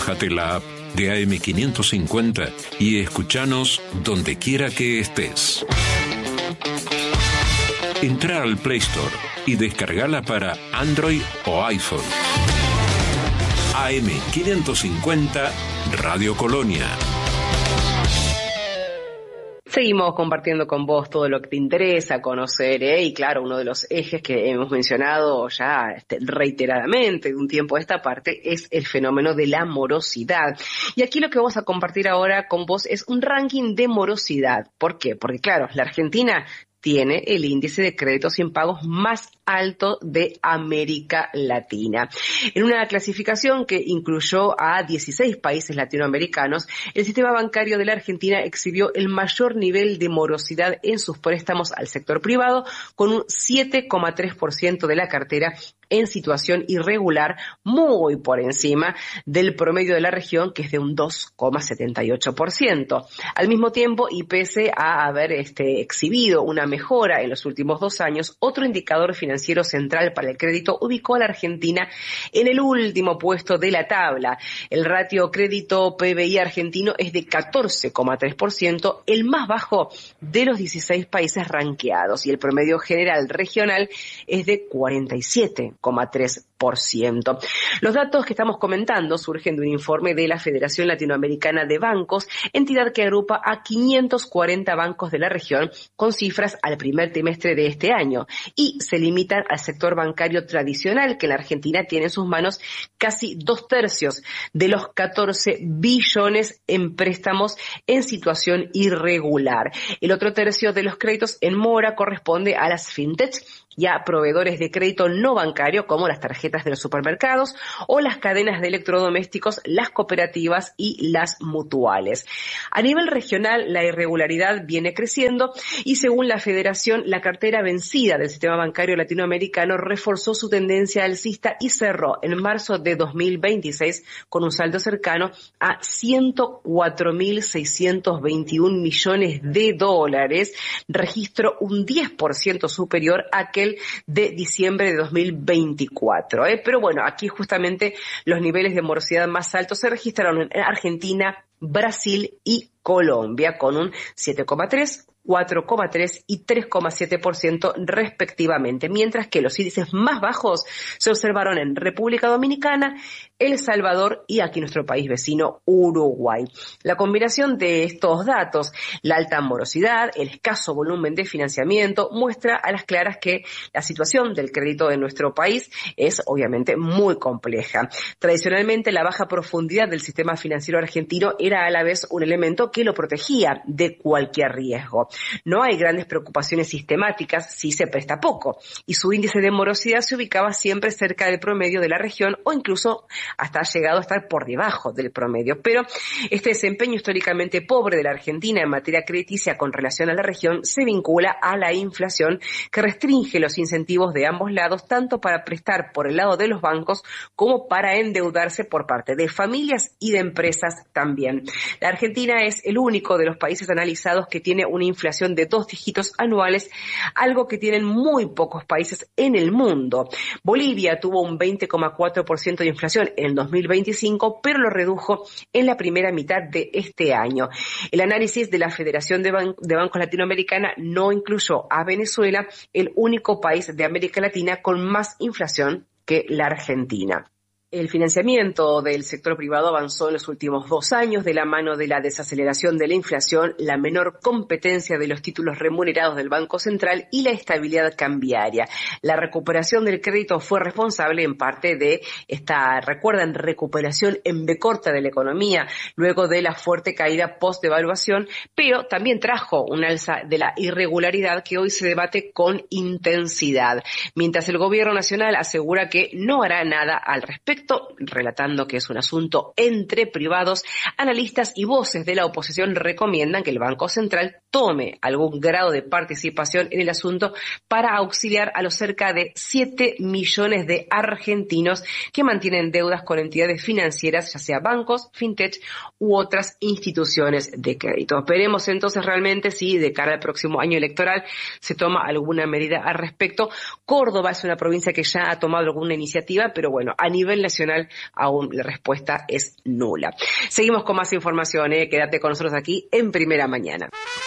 Bájate la app de AM550 y escuchanos donde quiera que estés. Entra al Play Store y descargala para Android o iPhone. AM550 Radio Colonia. Seguimos compartiendo con vos todo lo que te interesa conocer, y claro, uno de los ejes que hemos mencionado ya reiteradamente de un tiempo a esta parte es el fenómeno de la morosidad. Y aquí lo que vamos a compartir ahora con vos es un ranking de morosidad. ¿Por qué? Porque claro, la Argentina tiene el índice de créditos impagos más alto de América Latina. En una clasificación que incluyó a 16 países latinoamericanos, el sistema bancario de la Argentina exhibió el mayor nivel de morosidad en sus préstamos al sector privado, con un 7,3% de la cartera en situación irregular, muy por encima del promedio de la región, que es de un 2,78%. Al mismo tiempo, y pese a haber exhibido una mejora en los últimos 2 años, otro indicador financiero central para el crédito ubicó a la Argentina en el último puesto de la tabla. El ratio crédito PBI argentino es de 14,3%, el más bajo de los 16 países ranqueados, y el promedio general regional es de 47,3%. Los datos que estamos comentando surgen de un informe de la Federación Latinoamericana de Bancos, entidad que agrupa a 540 bancos de la región con cifras al primer trimestre de este año, y se limitan al sector bancario tradicional, que en la Argentina tiene en sus manos casi 2/3 de los 14 billones en préstamos en situación irregular. El otro tercio de los créditos en mora corresponde a las fintechs y a proveedores de crédito no bancario como las tarjetas de los supermercados o las cadenas de electrodomésticos, las cooperativas y las mutuales. A nivel regional, la irregularidad viene creciendo y según la Federación, la cartera vencida del sistema bancario latinoamericano reforzó su tendencia alcista y cerró en marzo de 2026 con un saldo cercano a 104.621 millones de dólares, registro un 10% superior a aquel de diciembre de 2024. Pero bueno, aquí justamente los niveles de morosidad más altos se registraron en Argentina, Brasil y Colombia, con un 7,3%, 4,3% y 3,7% respectivamente, mientras que los índices más bajos se observaron en República Dominicana, El Salvador y aquí nuestro país vecino, Uruguay. La combinación de estos datos, la alta morosidad, el escaso volumen de financiamiento, muestra a las claras que la situación del crédito en nuestro país es obviamente muy compleja. Tradicionalmente, la baja profundidad del sistema financiero argentino era a la vez un elemento que lo protegía de cualquier riesgo. No hay grandes preocupaciones sistemáticas si se presta poco, y su índice de morosidad se ubicaba siempre cerca del promedio de la región o incluso hasta ha llegado a estar por debajo del promedio. Pero este desempeño históricamente pobre de la Argentina en materia crediticia con relación a la región se vincula a la inflación que restringe los incentivos de ambos lados, tanto para prestar por el lado de los bancos como para endeudarse por parte de familias y de empresas también. La Argentina es el único de los países analizados que tiene una inflación de 2 dígitos anuales, algo que tienen muy pocos países en el mundo. Bolivia tuvo un 20,4% de inflación en el 2025, pero lo redujo en la primera mitad de este año. El análisis de la Federación de Bancos Latinoamericana no incluyó a Venezuela, el único país de América Latina con más inflación que la Argentina. El financiamiento del sector privado avanzó en los últimos 2 años de la mano de la desaceleración de la inflación, la menor competencia de los títulos remunerados del Banco Central y la estabilidad cambiaria. La recuperación del crédito fue responsable en parte de esta, recuerdan, recuperación en B corta de la economía luego de la fuerte caída post-devaluación, pero también trajo un alza de la irregularidad que hoy se debate con intensidad. Mientras el gobierno nacional asegura que no hará nada al respecto, relatando que es un asunto entre privados, analistas y voces de la oposición recomiendan que el Banco Central tome algún grado de participación en el asunto para auxiliar a los cerca de 7 millones de argentinos que mantienen deudas con entidades financieras, ya sea bancos, fintech u otras instituciones de crédito. Veremos entonces realmente si de cara al próximo año electoral se toma alguna medida al respecto. Córdoba es una provincia que ya ha tomado alguna iniciativa, pero bueno, a nivel nacional aún la respuesta es nula. Seguimos con más información, quédate con nosotros aquí en Primera Mañana.